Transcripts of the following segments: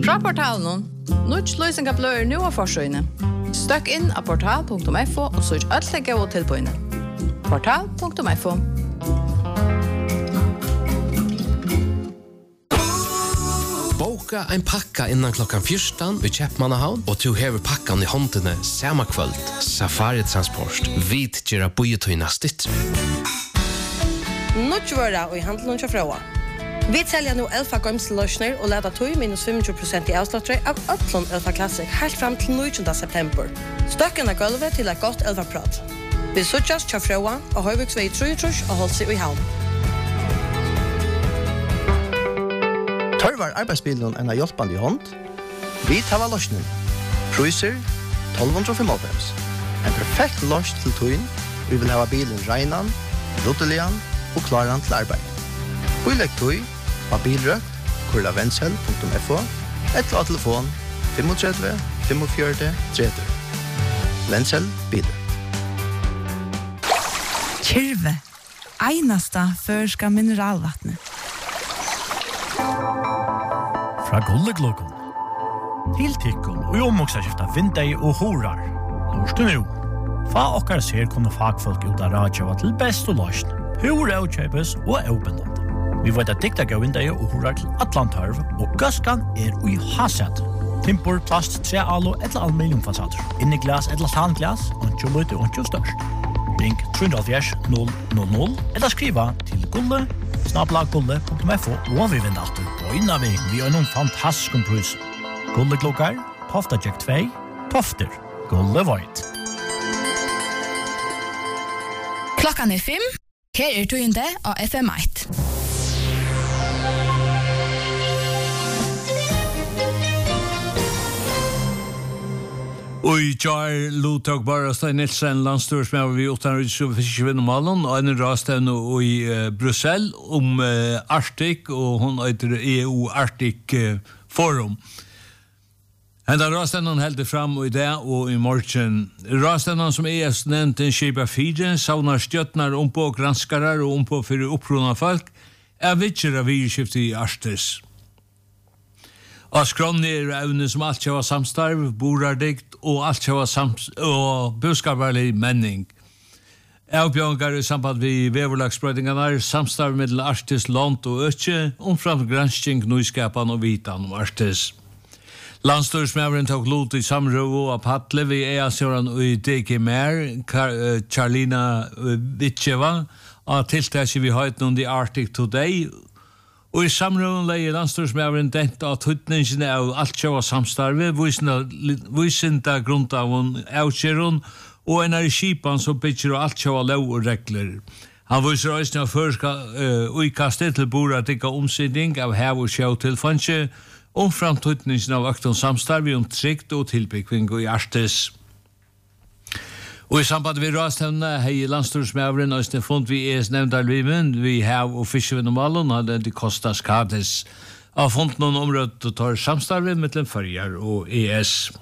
Fra portalen, Nuts løsninga blør nu av forsøyene. Støkk inn av portal.fo og søk alt det gode tilbøyene. Portal.fo. Boka en pakka innan klokkan 14 vid Kjeppmannahavn og du hever pakkan i håndene samma kvöld. Safari Transport. Vid gjerra bojetøyna stitt. Nutsvøra og i handelen til Frøa. Vi selger nå Elfa Gømseløsner og leder tøy minus 25% i avslattøy av Øtlund Elfa Classic helt frem til 19. september. Støkken av gulvet til et godt Elfa-prat. Vi suttes til Frøa og Høyviksvei 33 og holdt seg i havn. Tørvar arbeidsbilen en av hjelpende i hånd. Vi tar løsning. Priser 1295. En perfekt løs til tøyen. Vi vil ha bilen regnan, ruttelian og klaran til arbeid. Bilegg tøy av bilrøkt, kurlavenshell.fo, eller av telefon 35 45 30. Venshell biler. Kyrve, einasta førska mineralvattnet. Fra Gulleglokon. Til tikkun og omoksaskifta vindei og horar. Lorstu nu. Fa okkar ser kunne fagfolk ut av radjava til best og løsn. Hur avkjøpes og avbindande. Vi vet at dikta gav vindei og horar til Atlantarv og gaskan ui hasset. Timpor, plast, tre alo eller aluminiumfasader. Inni glas eller tanglas, ontjo lute ontjo størst. Ring 370 000 eller skriva til gulle@gulle.fo og vi vinner alltid bøyna vi har noen fantastisk pris. Gulleklokkar, Tofta Jack 2, Tofter, Gulle Void. Klokkan 5, her tøyende av FM1. Og i jar Lutak bara Stein Nielsen landstorsmed vi utenriks og fiskvinnemalen og en rastevne i Brussel om Arctic og hun heter EU Arctic Forum. Henda rastevnen heldur fram i det og i morgen. Rastevnen som nevnt en skipa 4 savnar stjøtnar på granskarar og på for opprona folk vitjer av virkskiftet i Arktis. Og skronner evne som alt kjava samstarv, borardikt og alt kjava og buskaparlig menning. Avbjørngar i samband vi veverlagsbrøydingarna, samstarv mellom Arktis, land og økje, omfram gransking, nøyskapan og vitan om Arktis. Landstorsmæveren tok lot i samrøv og Patle vi EASjøren og i DGMR, Charlina Vitjeva, og tiltaket vi høyt noen i Arctic Today, og i samrøven leie landstorsmæveren dent av tøytningene av alt kjøva samstarve, vysinda grunntavun avkjøren, og en skipan som bytjer av alt kjøva lov og regler. Han viser også av førska uikastet til bora dikka omsidning av hev og sjøv til fannsje, omfram tøytningene av akton samstarve trygt og tilbyggving i Arktis. Og i samband vi rastevne hei landstorsmæveren og fond vi nevndalviven, vi hev og fiskvinnemalen hadde det kostet skades. Av fond noen området og tar samstarve mellom Førjar og ES.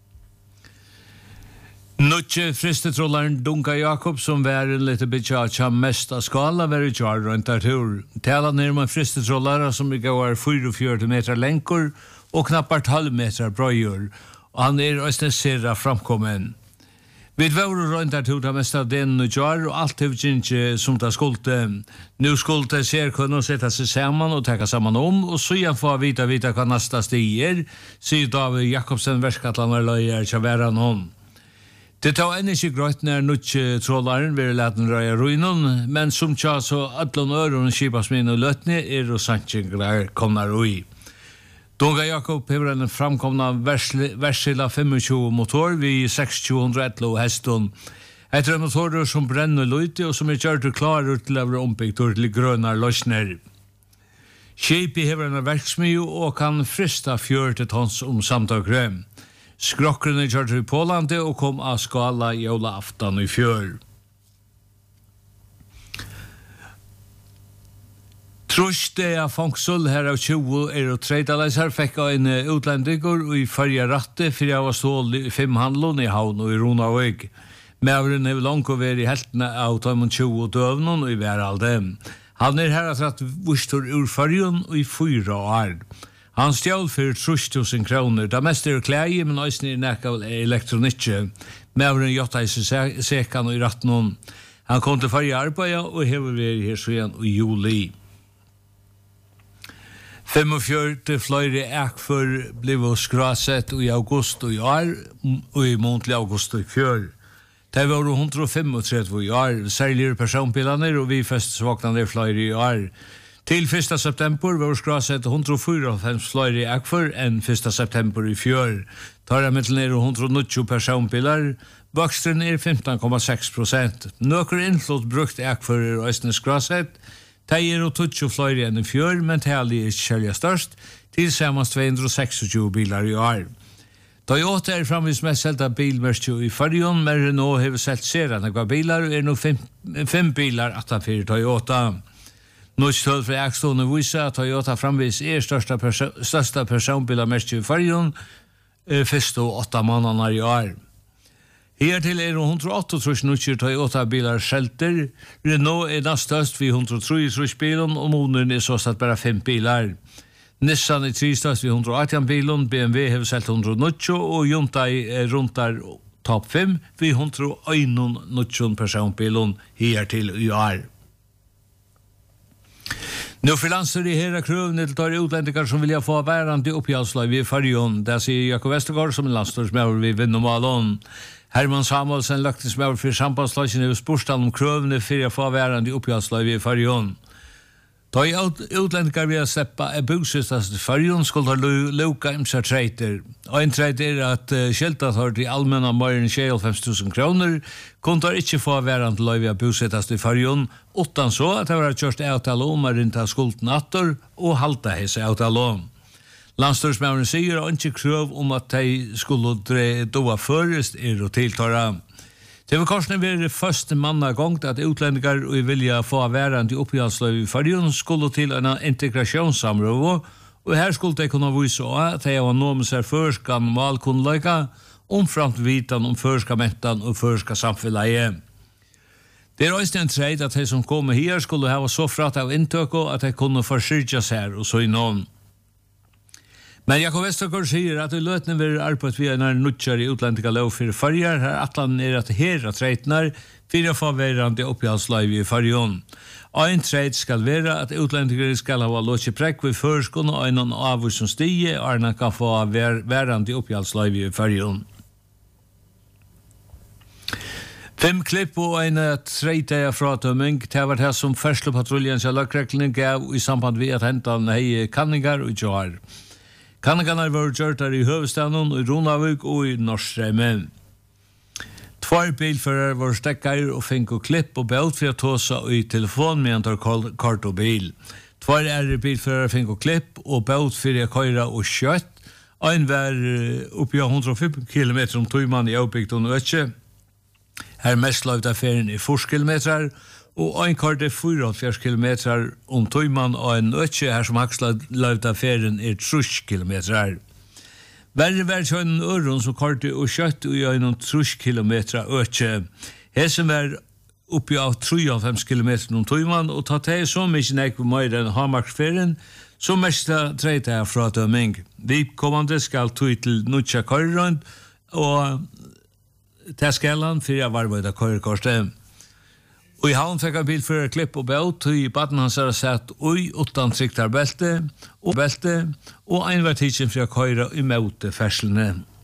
Nutje fristetrollaren Dunga Jakob som var en lite bitja mest av skala var i jar rundt tur. Tala ned med fristetrollare som ikke var 44 meter lenkor og knappart halv meter brøyer. Og han også serra framkommen. Vi var rundt tur ta mest av den og jar og alt ikke som det skulle. Nu skulle ser kunne sette seg sammen og tenke sammen om og så igjen få vite hva neste stier, sier David Jakobsen verskatlaner løyer til være noen. Det tar enn ikke grøyt når nutje trollaren vil lete røye ruinen, men som tja så atlån øren skipasmin og løtne og sannsynker kommer røy. Dunga Jakob hever en framkomna Versilla 25 motor vid 6-211 heston. Etter motorer som brenner løyte og som gjør det klare til å være ombygd til grønne løsner. Skipi hever en verksmio og kan frista 40 tons samtagre. Skrokkerne gjør det i Pålande og kom av skala jævla aftan i fjør. Trots det av fangsul her av 20 og 30 her fikk en utlendinger og i farge ratte for jeg var stål i 5 handlån i havn og i Ronavøg. Mævren har langt å være i heltene av 20 døvnen og i hver all dem. Han her at vustor ur fargen og i 4 år. Han stjål för 30.000 kronor. Det mest kläder, men också är elektronik. Mävren jotta i sig sekan och i ratten. Han kom till förra arbeta och hever vi här så igen i juli. 45 flöjre äkför blev skrasett i august och i år och i månadlig august och i fjör. Det var 135 i år, särskilt personbilarna och vi festsvaknade flöjre i år. Till 1. september var skrasett 104 flöjre äkför än 1. september i fjör. Tar jag med ner 190 personbilar. Vuxen 15,6%. Några inflott brukt äkför i östens skrasett. Det är 20 flöjre än i fjör, men det är kälja störst. Tillsammans 226 bilar i år. Toyota är framvis mest säljda bilmärke i Färjön, men Renault har säljt sedan några bilar och är nog 5 bilar att för Toyota. Något för Axton visar att Toyota framvis är största personbilarmärke i Färjön första 8 månader i år. Här till är 108 Toyota-bilar skelter. Renault är nästast vid 103 bilen och Monen är så att bara 5 bilar. Nissan är tristast vid 118 bilen, BMW har sålt 190 och Hyundai är runt där topp 5 vid 101 personbilen här till i år. Nu frilansar det här krövne till tar utlänningar som vill få värande uppgåvslag vid Färjön. Där säger Jakob Westergaard som landstorsmävare vid Vinnomalon. Herman Samuelsen löktesmävare för sambandslagen i Sporsdal om krövne för att få värande uppgåvslag vid Färjön. Då utlänningar vill släppa bosättas till Färjön skulle ha luka imsa trejter. Och en trejt är att skältat har till allmänna mer 25 000 kronor kunde inte få värande löjviga bosättas till Färjön utan så att det var körst avtal om att inte ha skuldnatter och halta hese avtal om. Landstorsmävaren säger att inte krav om att de skulle doa förrest är att tilltara. Det var kanske det första mannagångt att utlänningar och vilja få värande uppgåvslag i Färjön skulle till en integrationssamråd och här skulle de kunna visa att de har nått sig förskan malkunnlägga omframt vitan om förskamättan och förska samfället. Det är också en trejt att de som kommer här skulle ha så fratt av intök att de kunde försörja sig här och så i någon. Men Jakob Westergaard säger att det lötne vill arbeta via när nutchar i utländska lov för färjar här atlan är att hera trejtnar för att få värande uppgåvslag i Färjön. En trejt ska vara att utlänningar ska ha låtit präck vid förskon och en av som stiger och man kan få värande uppgåvslag i Färjön. 5 klipp och en trejt fratömning. Det var det som färslopatruljen så lagräckningen gav i samband med att hämta hej kanningar och jar. Kanningarna var gjort i huvudstaden, i Ronavik och i Norrströmmen. 2 bilförare var stäckare och fick klipp och bält för att ta sig i telefon med en kart och bil. 2 bilförare fick klipp och bält för att köra och kött. En var uppe 105 km om timmen i Åbygden och Ötje. Här mest lövt affären i 40 kilometer och en kart 44 kilometer om timmen och en Ötje här som axlar lövt affären i 30 kilometer. Värre var en öron som karte och kött och jag en 30 kilometer Ötje. Här som var uppe av 3,5 kilometer om timmen och ta det så mycket näck mer än Hamarksfärden så mesta trejta från dömning. Vi kommande ska till Nutcha Körrund och Täskallan för jag varvade körkortet. Och i havn fick en bil för ett klipp och bält i baden hans har sett oj utan trycktar bälte och en var tidsen för att köra emot färseln.